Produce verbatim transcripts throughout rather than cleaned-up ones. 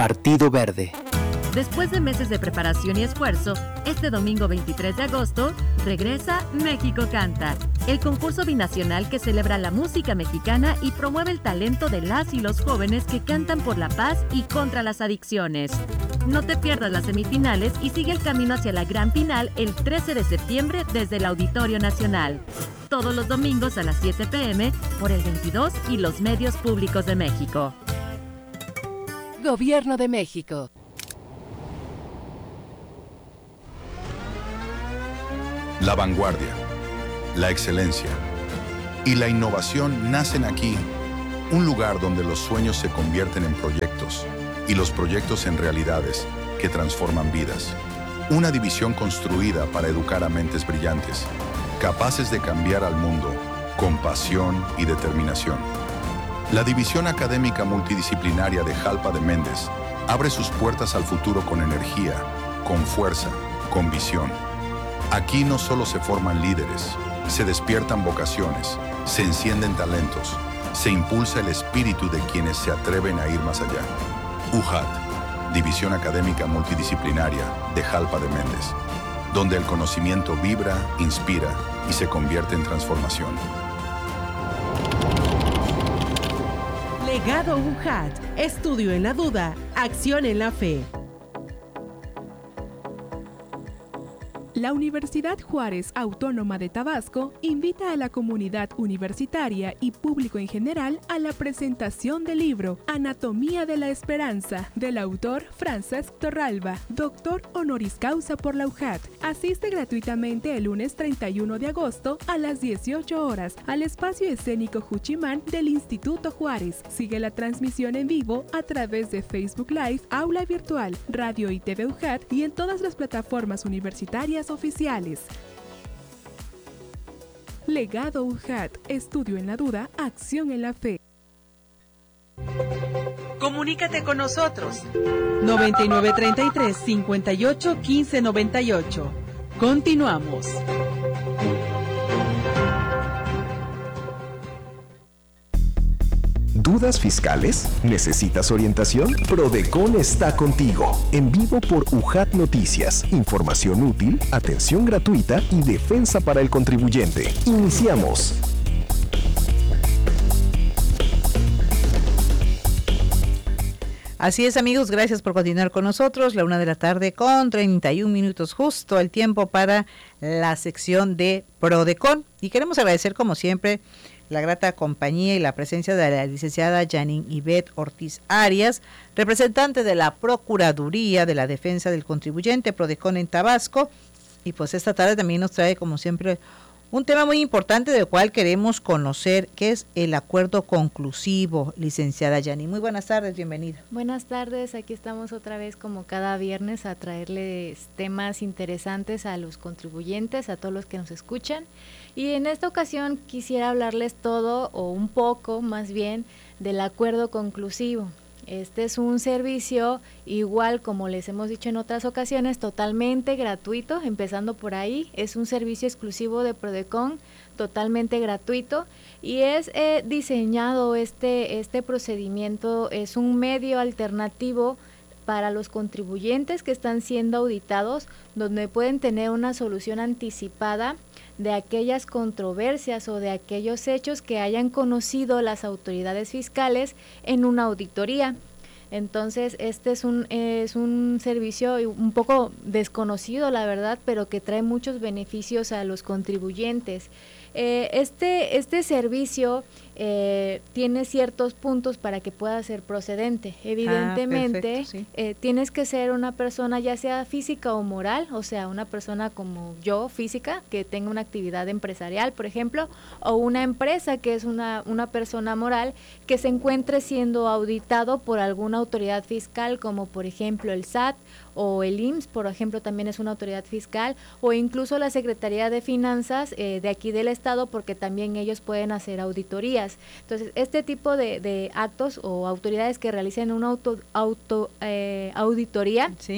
Partido Verde. Después de meses de preparación y esfuerzo, este domingo veintitrés de agosto regresa México Canta, el concurso binacional que celebra la música mexicana y promueve el talento de las y los jóvenes que cantan por la paz y contra las adicciones. No te pierdas las semifinales y sigue el camino hacia la gran final el trece de septiembre desde el Auditorio Nacional. Todos los domingos a las siete pe eme por el veintidós y los medios públicos de México. Gobierno de México. La vanguardia, la excelencia y la innovación nacen aquí, un lugar donde los sueños se convierten en proyectos y los proyectos en realidades que transforman vidas. Una división construida para educar a mentes brillantes, capaces de cambiar al mundo con pasión y determinación. La División Académica Multidisciplinaria de Jalpa de Méndez abre sus puertas al futuro con energía, con fuerza, con visión. Aquí no solo se forman líderes, se despiertan vocaciones, se encienden talentos, se impulsa el espíritu de quienes se atreven a ir más allá. U J A T, División Académica Multidisciplinaria de Jalpa de Méndez, donde el conocimiento vibra, inspira y se convierte en transformación. Legado U J A T, estudio en la duda, acción en la fe. La Universidad Juárez Autónoma de Tabasco invita a la comunidad universitaria y público en general a la presentación del libro Anatomía de la Esperanza, del autor Francesc Torralba, doctor honoris causa por la U J A T. Asiste gratuitamente el lunes treinta y uno de agosto a las dieciocho horas al espacio escénico Juchimán del Instituto Juárez. Sigue la transmisión en vivo a través de Facebook Live, Aula Virtual, Radio y T V U J A T y en todas las plataformas universitarias oficiales. Legado U J A T, estudio en la duda, acción en la fe. Comunícate con nosotros. noventa y nueve treinta y tres, cincuenta y ocho, quince noventa y ocho. Continuamos. ¿Dudas fiscales? ¿Necesitas orientación? Prodecon está contigo. En vivo por U J A T Noticias. Información útil, atención gratuita y defensa para el contribuyente. Iniciamos. Así es, amigos, gracias por continuar con nosotros. La una de la tarde con treinta y un minutos, justo el tiempo para la sección de Prodecon. Y queremos agradecer, como siempre, la grata compañía y la presencia de la licenciada Janine Ivette Ortiz Arias, representante de la Procuraduría de la Defensa del Contribuyente, Prodecon en Tabasco. Y pues esta tarde también nos trae, como siempre, un tema muy importante del cual queremos conocer, que es el acuerdo conclusivo. Licenciada Janine, muy buenas tardes, bienvenida. Buenas tardes, aquí estamos otra vez como cada viernes a traerles temas interesantes a los contribuyentes, a todos los que nos escuchan. Y en esta ocasión quisiera hablarles todo, o un poco más bien, del acuerdo conclusivo. Este es un servicio, igual como les hemos dicho en otras ocasiones, totalmente gratuito, empezando por ahí. Es un servicio exclusivo de Prodecon, totalmente gratuito, y es eh, diseñado este, este procedimiento, es un medio alternativo para los contribuyentes que están siendo auditados, donde pueden tener una solución anticipada de aquellas controversias o de aquellos hechos que hayan conocido las autoridades fiscales en una auditoría. Entonces, este es un es un servicio un poco desconocido, la verdad, pero que trae muchos beneficios a los contribuyentes. Eh, este, este servicio eh, tiene ciertos puntos para que pueda ser procedente. Evidentemente, ah, perfecto, sí. eh, tienes que ser una persona ya sea física o moral, o sea, una persona como yo, física, que tenga una actividad empresarial, por ejemplo, o una empresa que es una, una persona moral que se encuentre siendo auditado por alguna autoridad fiscal, como por ejemplo el S A T o el I M S S, por ejemplo, también es una autoridad fiscal, o incluso la Secretaría de Finanzas eh, de aquí del Estado, porque también ellos pueden hacer auditorías. Entonces, este tipo de, de actos o autoridades que realicen una auto, auto eh, auditoría, sí.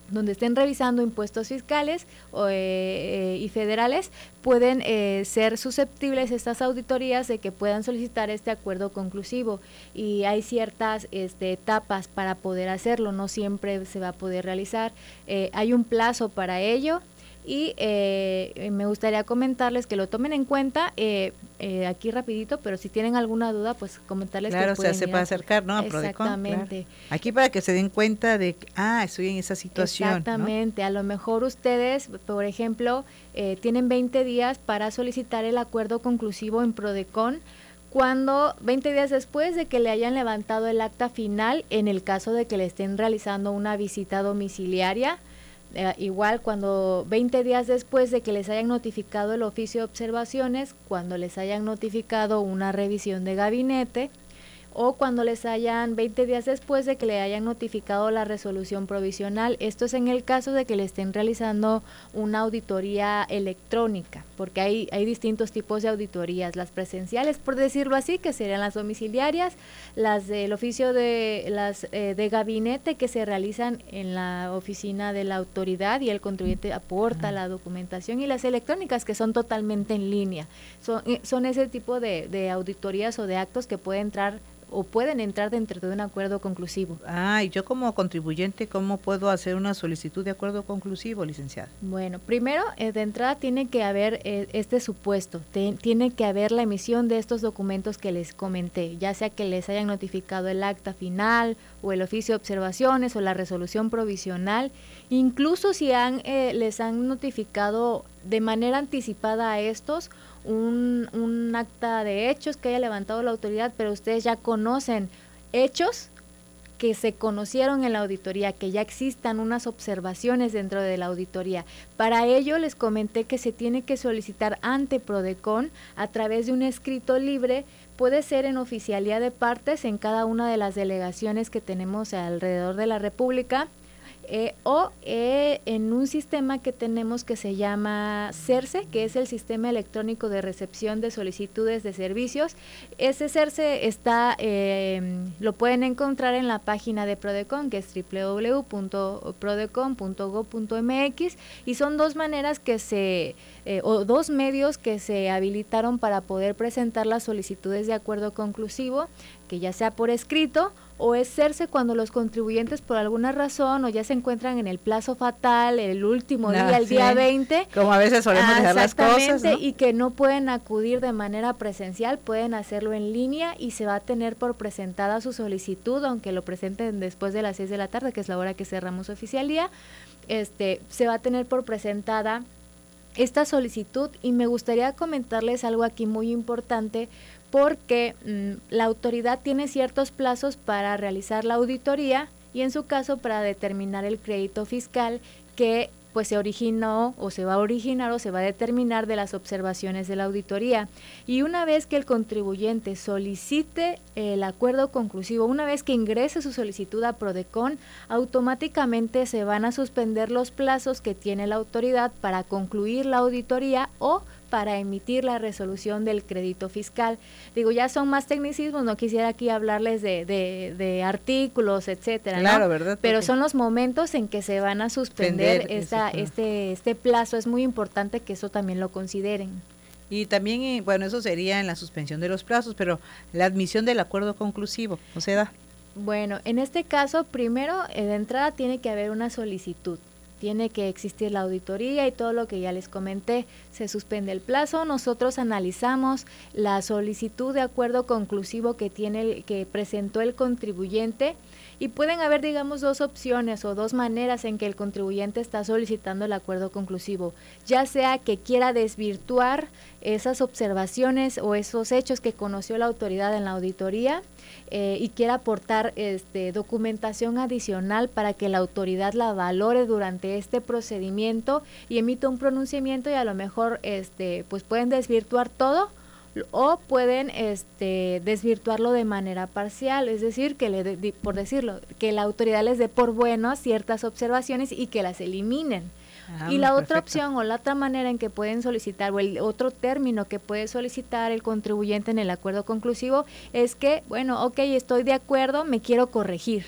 donde estén revisando impuestos fiscales o, eh, eh, y federales, pueden eh, ser susceptibles estas auditorías de que puedan solicitar este acuerdo conclusivo, y hay ciertas este, etapas para poder hacerlo, no siempre se va a poder realizar, eh, hay un plazo para ello. Y eh, me gustaría comentarles que lo tomen en cuenta, eh, eh, aquí rapidito, pero si tienen alguna duda, pues comentarles claro, que pueden o sea, se puede acercar, ¿no? A Prodecon, exactamente. Claro. Aquí para que se den cuenta de que, ah, estoy en esa situación. Exactamente, ¿no? A lo mejor ustedes, por ejemplo, eh, tienen veinte días para solicitar el acuerdo conclusivo en Prodecon, cuando veinte días después de que le hayan levantado el acta final, en el caso de que le estén realizando una visita domiciliaria. Eh, igual cuando veinte días después de que les hayan notificado el oficio de observaciones, cuando les hayan notificado una revisión de gabinete, o cuando les hayan veinte días después de que le hayan notificado la resolución provisional. Esto es en el caso de que le estén realizando una auditoría electrónica, porque hay, hay distintos tipos de auditorías, las presenciales, por decirlo así, que serían las domiciliarias, las del oficio de las eh, de gabinete, que se realizan en la oficina de la autoridad y el contribuyente aporta la documentación, y las electrónicas, que son totalmente en línea. Son, son ese tipo de, de auditorías o de actos que pueden entrar o pueden entrar dentro de un acuerdo conclusivo. Ah, y yo como contribuyente, ¿cómo puedo hacer una solicitud de acuerdo conclusivo, licenciada? Bueno, primero, eh, de entrada tiene que haber eh, este supuesto, te, tiene que haber la emisión de estos documentos que les comenté, ya sea que les hayan notificado el acta final o el oficio de observaciones o la resolución provisional, incluso si han eh, les han notificado de manera anticipada a estos un, un acta de hechos que haya levantado la autoridad, pero ustedes ya conocen hechos que se conocieron en la auditoría, que ya existan unas observaciones dentro de la auditoría. Para ello les comenté que se tiene que solicitar ante Prodecon a través de un escrito libre, puede ser en oficialía de partes en cada una de las delegaciones que tenemos alrededor de la República, Eh, o eh, en un sistema que tenemos que se llama CERSE, que es el Sistema Electrónico de Recepción de Solicitudes de Servicios. Ese CERSE está, eh, lo pueden encontrar en la página de Prodecon, que es doble u doble u doble u punto prodecon punto gob punto m x, y son dos maneras que se, eh, o dos medios que se habilitaron para poder presentar las solicitudes de acuerdo conclusivo, que ya sea por escrito, o es CERSE cuando los contribuyentes por alguna razón o ya se encuentran en el plazo fatal, el último día, ah, el sí. día veinte. Como a veces solemos ah, dejar las cosas, ¿no? Y que no pueden acudir de manera presencial, pueden hacerlo en línea y se va a tener por presentada su solicitud, aunque lo presenten después de las seis de la tarde, que es la hora que cerramos oficialía, este, se va a tener por presentada esta solicitud. Y me gustaría comentarles algo aquí muy importante, porque mmm, la autoridad tiene ciertos plazos para realizar la auditoría y en su caso para determinar el crédito fiscal que pues se originó o se va a originar o se va a determinar de las observaciones de la auditoría. Y una vez que el contribuyente solicite el acuerdo conclusivo, una vez que ingrese su solicitud a Prodecon, automáticamente se van a suspender los plazos que tiene la autoridad para concluir la auditoría o para emitir la resolución del crédito fiscal. Digo, ya son más tecnicismos, no quisiera aquí hablarles de, de, de artículos, etcétera, claro, ¿no? ¿verdad? Pero Porque son los momentos en que se van a suspender esta, eso, este, este plazo. Es muy importante que eso también lo consideren. Y también, bueno, eso sería en la suspensión de los plazos, pero la admisión del acuerdo conclusivo, ¿no se da? Bueno, en este caso, primero, de entrada tiene que haber una solicitud. Tiene que existir la auditoría y todo lo que ya les comenté. Se suspende el plazo, nosotros analizamos la solicitud de acuerdo conclusivo que tiene el, que presentó el contribuyente, y pueden haber, digamos, dos opciones o dos maneras en que el contribuyente está solicitando el acuerdo conclusivo, ya sea que quiera desvirtuar esas observaciones o esos hechos que conoció la autoridad en la auditoría, eh, y quiera aportar este, documentación adicional para que la autoridad la valore durante este procedimiento y emita un pronunciamiento, y a lo mejor este, pues pueden desvirtuar todo, o pueden este, desvirtuarlo de manera parcial, es decir, que le de, por decirlo, que la autoridad les dé por bueno ciertas observaciones y que las eliminen. Ah, y la perfecto. Otra opción o la otra manera en que pueden solicitar, o el otro término que puede solicitar el contribuyente en el acuerdo conclusivo es que, bueno, ok, estoy de acuerdo, me quiero corregir.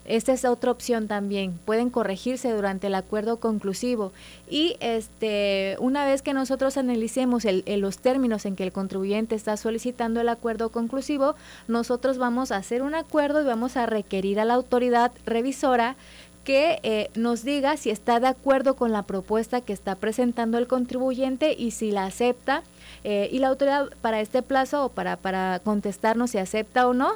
esta es otra opción también, pueden corregirse durante el acuerdo conclusivo y este una vez que nosotros analicemos el, el, los términos en que el contribuyente está solicitando el acuerdo conclusivo, nosotros vamos a hacer un acuerdo y vamos a requerir a la autoridad revisora que eh, nos diga si está de acuerdo con la propuesta que está presentando el contribuyente y si la acepta, eh, y la autoridad para este plazo o para, para contestarnos si acepta o no,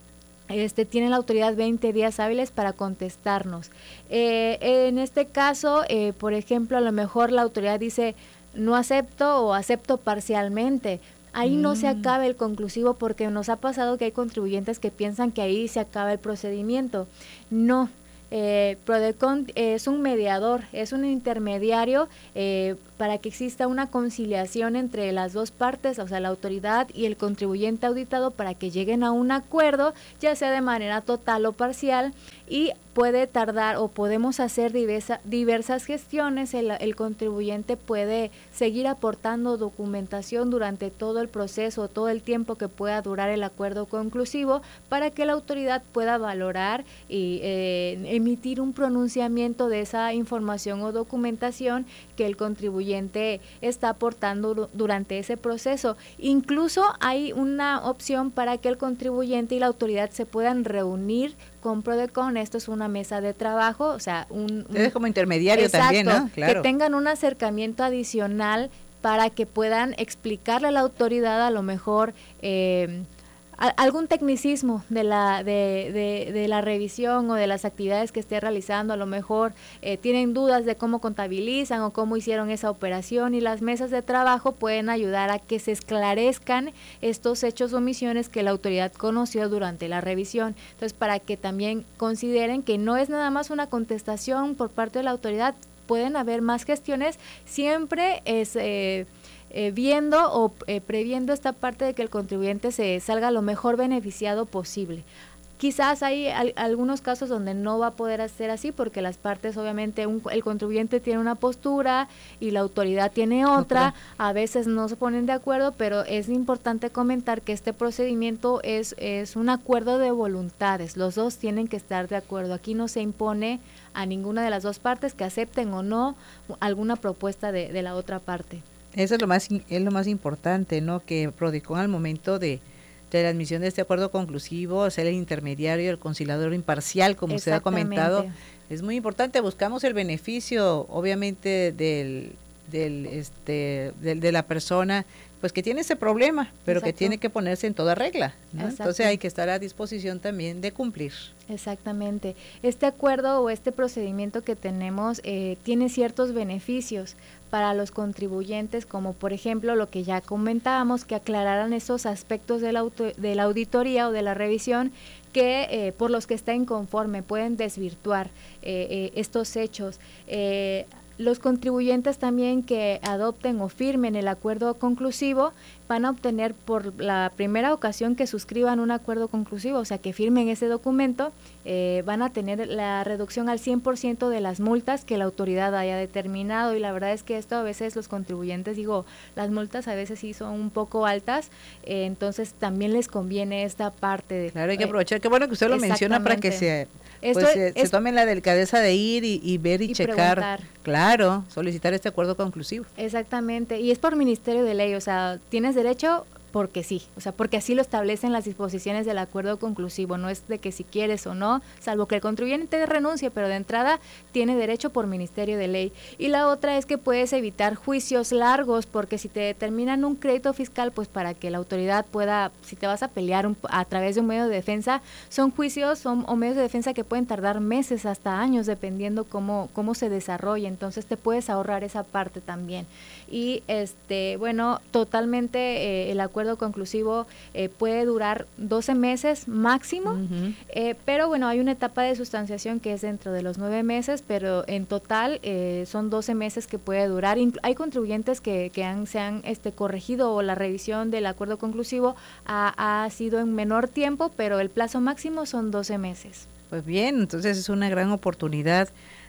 Este, tiene la autoridad veinte días hábiles para contestarnos. Eh, en este caso, eh, por ejemplo, a lo mejor la autoridad dice no acepto o acepto parcialmente. Ahí mm. no se acaba el conclusivo porque nos ha pasado que hay contribuyentes que piensan que ahí se acaba el procedimiento. No. Eh, Prodecon es un mediador, es un intermediario eh, para que exista una conciliación entre las dos partes, o sea, la autoridad y el contribuyente auditado para que lleguen a un acuerdo, ya sea de manera total o parcial, y puede tardar o podemos hacer diversa, diversas gestiones. El, el contribuyente puede seguir aportando documentación durante todo el proceso, todo el tiempo que pueda durar el acuerdo conclusivo, para que la autoridad pueda valorar y eh, emitir un pronunciamiento de esa información o documentación que el contribuyente está aportando durante ese proceso. Incluso hay una opción para que el contribuyente y la autoridad se puedan reunir con Prodecon. Esto es una mesa de trabajo, o sea, un... un es como intermediario exacto, también, ¿no? Claro. Que tengan un acercamiento adicional para que puedan explicarle a la autoridad a lo mejor eh, a, algún tecnicismo de la de, de, de la revisión o de las actividades que esté realizando. A lo mejor eh, tienen dudas de cómo contabilizan o cómo hicieron esa operación, y las mesas de trabajo pueden ayudar a que se esclarezcan estos hechos o omisiones que la autoridad conoció durante la revisión. Entonces, para que también consideren que no es nada más una contestación por parte de la autoridad, pueden haber más gestiones, siempre es... Eh, Eh, viendo o eh, previendo esta parte de que el contribuyente se salga lo mejor beneficiado posible. Quizás hay al, algunos casos donde no va a poder hacer así porque las partes, obviamente, un, el contribuyente tiene una postura y la autoridad tiene otra, a veces no se ponen de acuerdo, pero es importante comentar que este procedimiento es, es un acuerdo de voluntades, los dos tienen que estar de acuerdo. Aquí no se impone a ninguna de las dos partes que acepten o no alguna propuesta de, de la otra parte. Eso es lo más es lo más importante, ¿no? Que Prodecon al momento de, de la admisión de este acuerdo conclusivo, ser el intermediario, el conciliador imparcial, como usted ha comentado, es muy importante. Buscamos el beneficio, obviamente, del, del este del, de la persona pues que tiene ese problema, pero exacto, que tiene que ponerse en toda regla, ¿no? Entonces hay que estar a disposición también de cumplir. Exactamente. Este acuerdo o este procedimiento que tenemos eh, tiene ciertos beneficios para los contribuyentes, como por ejemplo lo que ya comentábamos, que aclararan esos aspectos de la, auto, de la auditoría o de la revisión que eh, por los que está inconforme, pueden desvirtuar eh, eh, estos hechos. Eh, Los contribuyentes también que adopten o firmen el acuerdo conclusivo van a obtener por la primera ocasión que suscriban un acuerdo conclusivo, o sea, que firmen ese documento, eh, van a tener la reducción al cien por ciento de las multas que la autoridad haya determinado. Y la verdad es que esto a veces los contribuyentes, digo, las multas a veces sí son un poco altas, eh, entonces también les conviene esta parte. De, claro, hay que aprovechar, eh, qué bueno que usted lo menciona para que se... Pues Esto se, es, se tomen la delicadeza de ir y, y ver y, y checar, preguntar. Claro, solicitar este acuerdo conclusivo. Exactamente, y es por Ministerio de Ley, o sea, tienes derecho porque sí, o sea, porque así lo establecen las disposiciones del acuerdo conclusivo, no es de que si quieres o no, salvo que el contribuyente renuncie, pero de entrada tiene derecho por Ministerio de Ley. Y la otra es que puedes evitar juicios largos, porque si te determinan un crédito fiscal, pues para que la autoridad pueda, si te vas a pelear un, a través de un medio de defensa, son juicios son, o medios de defensa que pueden tardar meses hasta años, dependiendo cómo, cómo se desarrolla, entonces te puedes ahorrar esa parte también. Y este, bueno, totalmente eh, el acuerdo conclusivo eh, puede durar doce meses máximo, uh-huh. eh, pero bueno, hay una etapa de sustanciación que es dentro de los nueve meses, pero en total eh, son doce meses que puede durar. Inclu- hay contribuyentes que, que han, se han este, corregido o la revisión del acuerdo conclusivo ha, ha sido en menor tiempo, pero el plazo máximo son doce meses. Pues bien, entonces es una gran oportunidad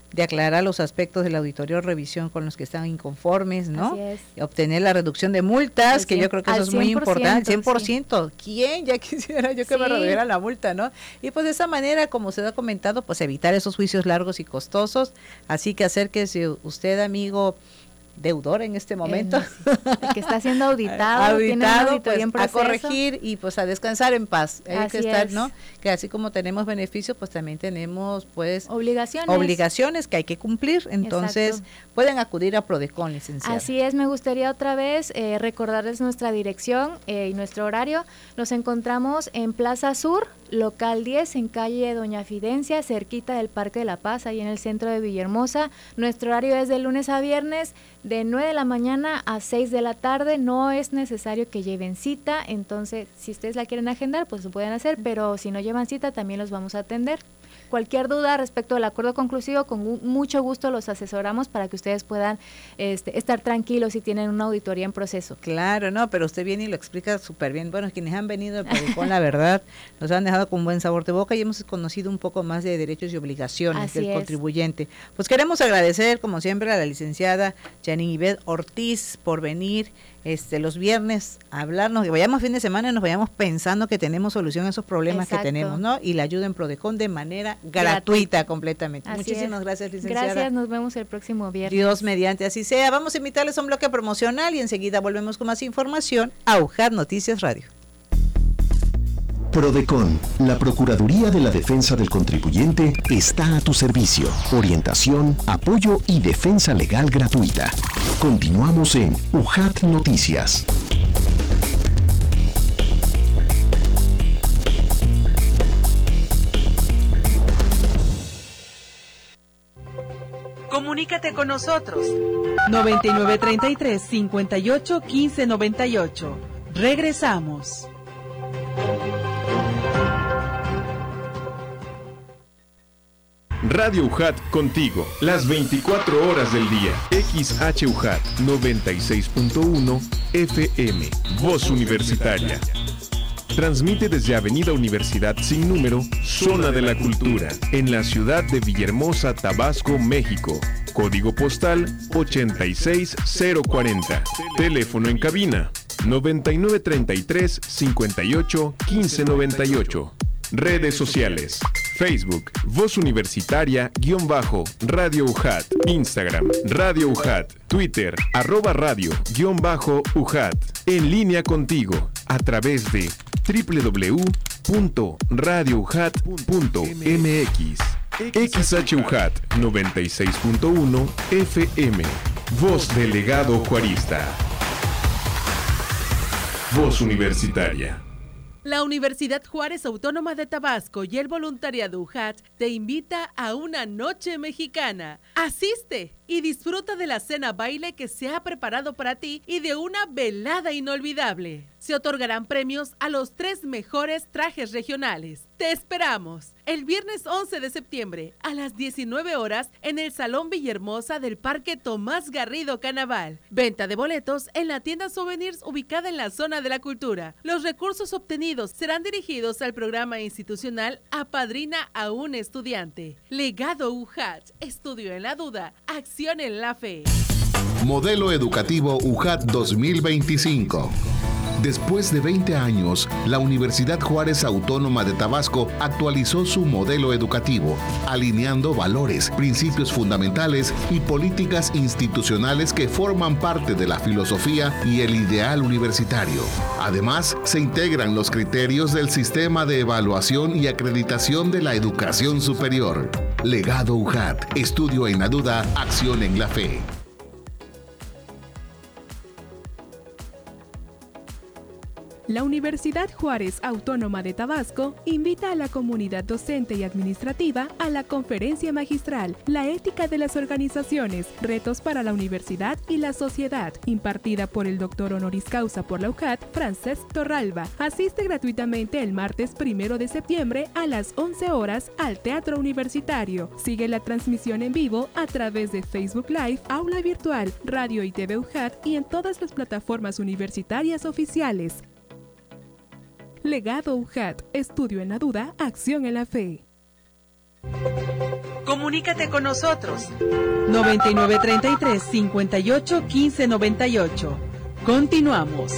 de aclarar los aspectos del auditorio revisión con los que están inconformes, ¿no? Así es. Obtener la reducción de multas, que yo creo que eso es muy importante, cien por ciento. Sí. ¿Quién ya quisiera yo que sí. me redujeran la multa, no? Y pues de esa manera, como se ha comentado, pues evitar esos juicios largos y costosos. Así que acérquese usted, amigo deudor en este momento, el que está siendo auditado, auditado tiene una auditoría pues, en a corregir y pues a descansar en paz. Hay así que estar, es. ¿no? Que así como tenemos beneficios, pues también tenemos pues obligaciones, obligaciones que hay que cumplir. Entonces Exacto. pueden acudir a Prodecon, licenciada. Así es. Me gustaría otra vez eh, recordarles nuestra dirección eh, y nuestro horario. Nos encontramos en Plaza Sur, local diez, en calle Doña Fidencia, cerquita del Parque de la Paz, ahí en el centro de Villahermosa. Nuestro horario es de lunes a viernes, de nueve de la mañana a seis de la tarde. No es necesario que lleven cita, entonces si ustedes la quieren agendar, pues lo pueden hacer, pero si no llevan cita, también los vamos a atender. Cualquier duda respecto al acuerdo conclusivo, con mucho gusto los asesoramos para que ustedes puedan este, estar tranquilos si tienen una auditoría en proceso. Claro, no, pero usted viene y lo explica súper bien. Bueno, quienes han venido con la verdad, nos han dejado con buen sabor de boca y hemos conocido un poco más de derechos y obligaciones Así del es. contribuyente. Pues queremos agradecer, como siempre, a la licenciada Janine Ivette Ortiz por venir este los viernes a hablarnos, que vayamos fin de semana y nos vayamos pensando que tenemos solución a esos problemas Exacto. que tenemos, ¿no? Y la ayuda en Prodecon de manera gratuita, gratuita completamente. Así Muchísimas es. gracias, licenciada. Gracias, nos vemos el próximo viernes. Dios mediante, así sea. Vamos a invitarles a un bloque promocional y enseguida volvemos con más información a U J A T Noticias Radio. Prodecon, la Procuraduría de la Defensa del Contribuyente, está a tu servicio. Orientación, apoyo y defensa legal gratuita. Continuamos en U J A T Noticias. Comunícate con nosotros. noventa y nueve treinta y tres, cincuenta y ocho, quince noventa y ocho. Regresamos. Radio U J A T contigo, las veinticuatro horas del día. X H U J A T noventa y seis punto uno F M, Voz Universitaria. Transmite desde Avenida Universidad sin número, Zona de la Cultura, en la ciudad de Villahermosa, Tabasco, México. Código postal ochenta y seis cero cuarenta. Teléfono en cabina noventa y nueve treinta y tres, cincuenta y ocho, quince noventa y ocho. Redes sociales: Facebook, Voz Universitaria, guión bajo, Radio U J A T, Instagram, Radio U J A T, Twitter, arroba radio, guión bajo, U J A T. En línea contigo, a través de doble u doble u doble u punto radio u j a t punto m x. X H U J A T noventa y seis punto uno F M, Voz Delegado Juarista. Voz Universitaria. La Universidad Juárez Autónoma de Tabasco y el voluntariado U J A T te invita a una noche mexicana. Asiste y disfruta de la cena baile que se ha preparado para ti y de una velada inolvidable. Se otorgarán premios a los tres mejores trajes regionales. Te esperamos el viernes once de septiembre a las diecinueve horas en el Salón Villahermosa del Parque Tomás Garrido Canaval. Venta de boletos en la tienda Souvenirs ubicada en la zona de la cultura. Los recursos obtenidos serán dirigidos al programa institucional Apadrina a un estudiante. Legado U J A T, estudio en la duda, acción en la fe. Modelo Educativo U J A T dos mil veinticinco. Después de veinte años, la Universidad Juárez Autónoma de Tabasco actualizó su modelo educativo, alineando valores, principios fundamentales y políticas institucionales que forman parte de la filosofía y el ideal universitario. Además, se integran los criterios del sistema de evaluación y acreditación de la educación superior. Legado U J A T, estudio en la duda, acción en la fe. La Universidad Juárez Autónoma de Tabasco invita a la comunidad docente y administrativa a la conferencia magistral La ética de las organizaciones, retos para la universidad y la sociedad, impartida por el doctor honoris causa por la U J A T, Francesc Torralba. Asiste gratuitamente el martes primero de septiembre a las once horas al Teatro Universitario. Sigue la transmisión en vivo a través de Facebook Live, Aula Virtual, Radio y T V U J A T y en todas las plataformas universitarias oficiales. Legado U J A T, estudio en la duda, acción en la fe. Comunica Comunícate con nosotros. noventa y nueve treinta y tres, cincuenta y ocho, quince noventa y ocho. Continuamos.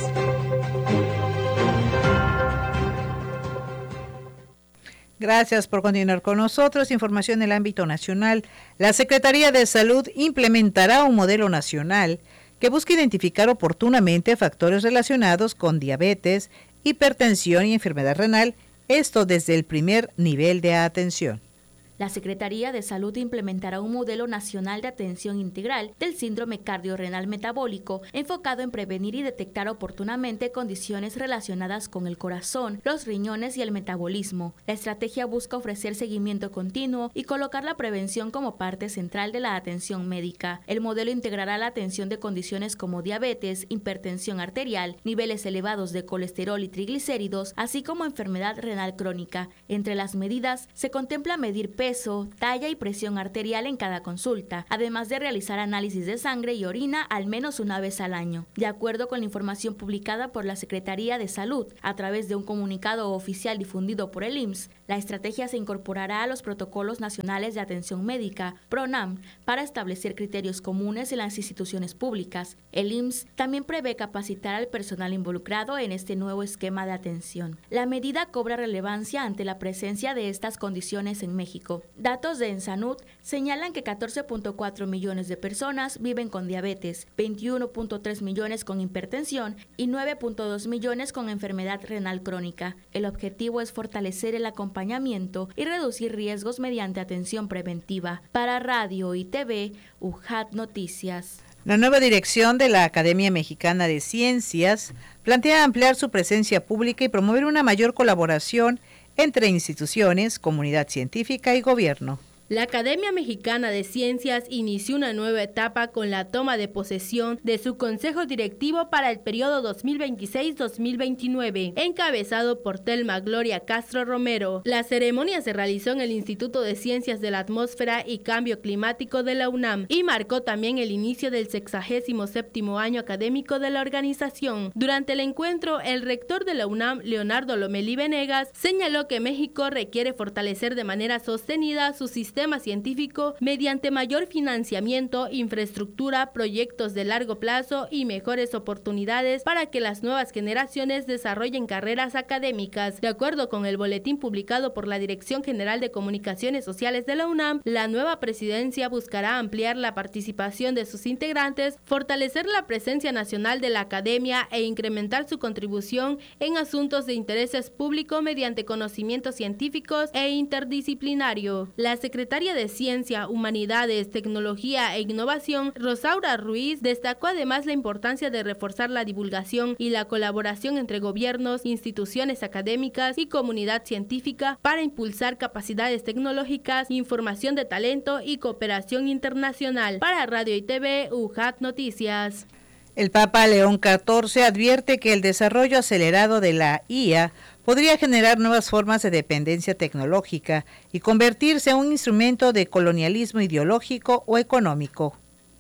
Gracias por continuar con nosotros. Información en el ámbito nacional. La Secretaría de Salud implementará un modelo nacional que busca identificar oportunamente factores relacionados con diabetes, hipertensión y enfermedad renal, esto desde el primer nivel de atención. La Secretaría de Salud implementará un modelo nacional de atención integral del síndrome cardiorrenal metabólico, enfocado en prevenir y detectar oportunamente condiciones relacionadas con el corazón, los riñones y el metabolismo. La estrategia busca ofrecer seguimiento continuo y colocar la prevención como parte central de la atención médica. El modelo integrará la atención de condiciones como diabetes, hipertensión arterial, niveles elevados de colesterol y triglicéridos, así como enfermedad renal crónica. Entre las medidas se contempla medir peso, peso, talla y presión arterial en cada consulta, además de realizar análisis de sangre y orina al menos una vez al año. De acuerdo con la información publicada por la Secretaría de Salud a través de un comunicado oficial difundido por el I M S S, la estrategia se incorporará a los protocolos nacionales de atención médica, PRONAM, para establecer criterios comunes en las instituciones públicas. El I M S S también prevé capacitar al personal involucrado en este nuevo esquema de atención. La medida cobra relevancia ante la presencia de estas condiciones en México. Datos de Ensanud señalan que catorce punto cuatro millones de personas viven con diabetes, veintiuno punto tres millones con hipertensión y nueve punto dos millones con enfermedad renal crónica. El objetivo es fortalecer el acompañamiento y reducir riesgos mediante atención preventiva. Para Radio y T V, U J A T Noticias. La nueva dirección de la Academia Mexicana de Ciencias plantea ampliar su presencia pública y promover una mayor colaboración entre instituciones, comunidad científica y gobierno. La Academia Mexicana de Ciencias inició una nueva etapa con la toma de posesión de su Consejo Directivo para el periodo dos mil veintiséis a dos mil veintinueve, encabezado por Telma Gloria Castro Romero. La ceremonia se realizó en el Instituto de Ciencias de la Atmósfera y Cambio Climático de la UNAM y marcó también el inicio del sexagésimo séptimo año académico de la organización. Durante el encuentro, el rector de la UNAM, Leonardo Lomelí Venegas, señaló que México requiere fortalecer de manera sostenida su sistema científico mediante mayor financiamiento, infraestructura, proyectos de largo plazo y mejores oportunidades para que las nuevas generaciones desarrollen carreras académicas. De acuerdo con el boletín publicado por la Dirección General de Comunicaciones Sociales de la UNAM, la nueva presidencia buscará ampliar la participación de sus integrantes, fortalecer la presencia nacional de la academia e incrementar su contribución en asuntos de interés público mediante conocimientos científicos e interdisciplinario. La Secretaría de Ciencia, Humanidades, Tecnología e Innovación, Rosaura Ruiz, destacó además la importancia de reforzar la divulgación y la colaboración entre gobiernos, instituciones académicas y comunidad científica para impulsar capacidades tecnológicas, información de talento y cooperación internacional. Para Radio y T V, U J A T Noticias. El Papa León catorce advierte que el desarrollo acelerado de la I A podría generar nuevas formas de dependencia tecnológica y convertirse en un instrumento de colonialismo ideológico o económico.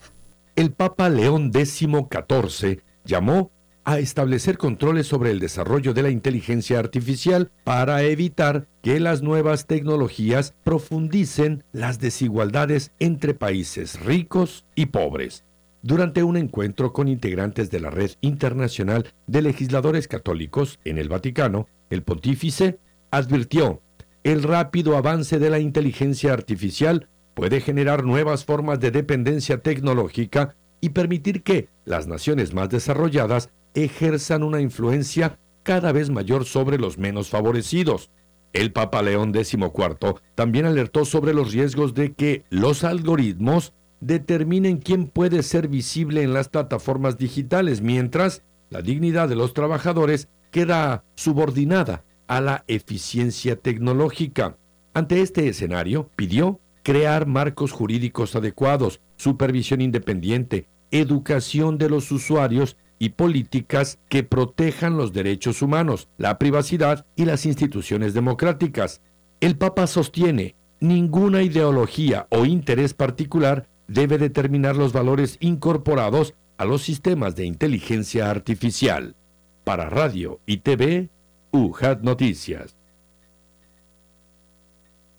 El Papa León catorce llamó a establecer controles sobre el desarrollo de la inteligencia artificial para evitar que las nuevas tecnologías profundicen las desigualdades entre países ricos y pobres. Durante un encuentro con integrantes de la Red Internacional de Legisladores Católicos en el Vaticano, el pontífice advirtió: el rápido avance de la inteligencia artificial puede generar nuevas formas de dependencia tecnológica y permitir que las naciones más desarrolladas ejerzan una influencia cada vez mayor sobre los menos favorecidos. El Papa León catorce también alertó sobre los riesgos de que los algoritmos determinen quién puede ser visible en las plataformas digitales, mientras la dignidad de los trabajadores queda subordinada a la eficiencia tecnológica. Ante este escenario, pidió crear marcos jurídicos adecuados, supervisión independiente, educación de los usuarios y políticas que protejan los derechos humanos, la privacidad y las instituciones democráticas. El Papa sostiene: ninguna ideología o interés particular debe determinar los valores incorporados a los sistemas de inteligencia artificial. Para Radio y T V, U J A T Noticias.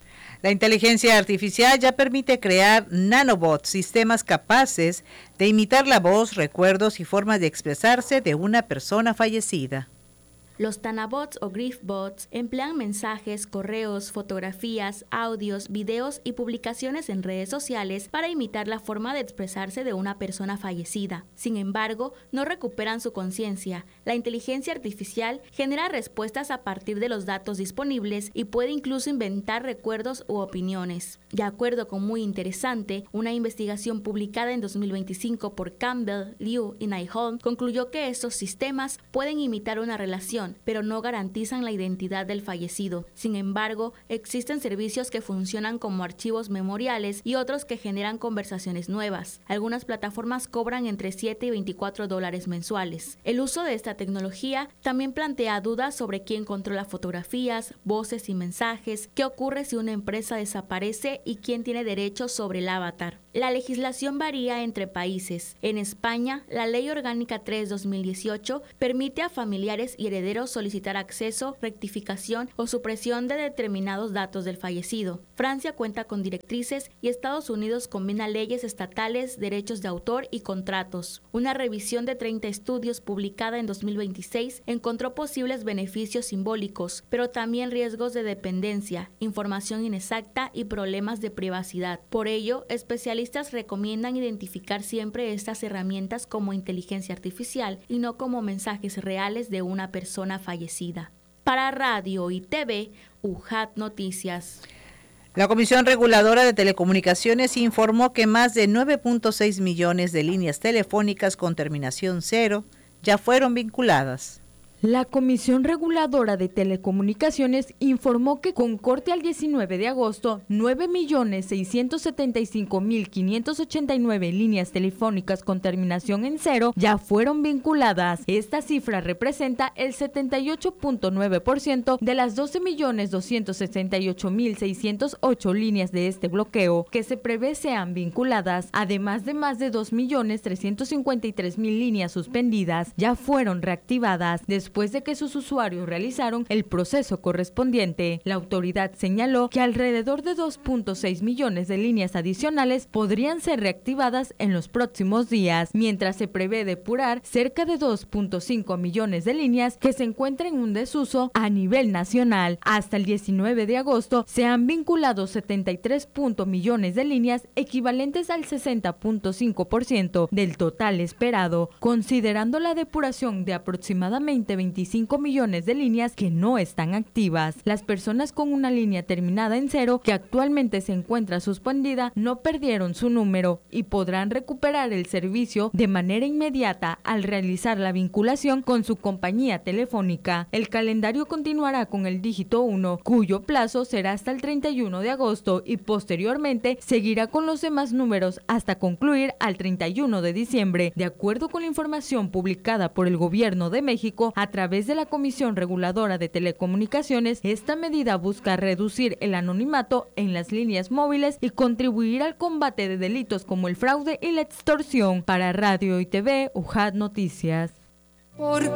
La inteligencia artificial ya permite crear nanobots, sistemas capaces de imitar la voz, recuerdos y formas de expresarse de una persona fallecida. Los Tanabots o Griefbots emplean mensajes, correos, fotografías, audios, videos y publicaciones en redes sociales para imitar la forma de expresarse de una persona fallecida. Sin embargo, no recuperan su conciencia. La inteligencia artificial genera respuestas a partir de los datos disponibles y puede incluso inventar recuerdos u opiniones. De acuerdo con Muy Interesante, una investigación publicada en dos mil veinticinco por Campbell, Liu y Nyholm concluyó que estos sistemas pueden imitar una relación, pero no garantizan la identidad del fallecido. Sin embargo, existen servicios que funcionan como archivos memoriales y otros que generan conversaciones nuevas. Algunas plataformas cobran entre siete y veinticuatro dólares mensuales. El uso de esta tecnología también plantea dudas sobre quién controla fotografías, voces y mensajes, qué ocurre si una empresa desaparece y quién tiene derechos sobre el avatar. La legislación varía entre países. En España, la Ley Orgánica tres dos mil dieciocho permite a familiares y herederos solicitar acceso, rectificación o supresión de determinados datos del fallecido. Francia cuenta con directrices y Estados Unidos combina leyes estatales, derechos de autor y contratos. Una revisión de treinta estudios publicada en dos mil veintiséis encontró posibles beneficios simbólicos, pero también riesgos de dependencia, información inexacta y problemas de privacidad. Por ello, especialistas recomiendan identificar siempre estas herramientas como inteligencia artificial y no como mensajes reales de una persona fallecida. Para Radio y T V, U J A T Noticias. La Comisión Reguladora de Telecomunicaciones informó que más de nueve punto seis millones de líneas telefónicas con terminación cero ya fueron vinculadas. La Comisión Reguladora de Telecomunicaciones informó que con corte al diecinueve de agosto, nueve millones seiscientos setenta y cinco mil quinientas ochenta y nueve líneas telefónicas con terminación en cero ya fueron vinculadas. Esta cifra representa el setenta y ocho punto nueve por ciento de las doce millones doscientos sesenta y ocho mil seiscientas ocho líneas de este bloqueo que se prevé sean vinculadas, además de más de dos millones trescientos cincuenta y tres mil líneas suspendidas ya fueron reactivadas después después de que sus usuarios realizaron el proceso correspondiente. La autoridad señaló que alrededor de dos punto seis millones de líneas adicionales podrían ser reactivadas en los próximos días, mientras se prevé depurar cerca de dos punto cinco millones de líneas que se encuentran en un desuso a nivel nacional. Hasta el diecinueve de agosto se han vinculado setenta y tres millones de líneas, equivalentes al sesenta punto cinco por ciento del total esperado, considerando la depuración de aproximadamente veinticinco millones de líneas que no están activas. Las personas con una línea terminada en cero que actualmente se encuentra suspendida no perdieron su número y podrán recuperar el servicio de manera inmediata al realizar la vinculación con su compañía telefónica. El calendario continuará con el dígito uno, cuyo plazo será hasta el treinta y uno de agosto y posteriormente seguirá con los demás números hasta concluir al treinta y uno de diciembre. De acuerdo con la información publicada por el Gobierno de México a través de la Comisión Reguladora de Telecomunicaciones, esta medida busca reducir el anonimato en las líneas móviles y contribuir al combate de delitos como el fraude y la extorsión. Para Radio y T V, U J A T Noticias.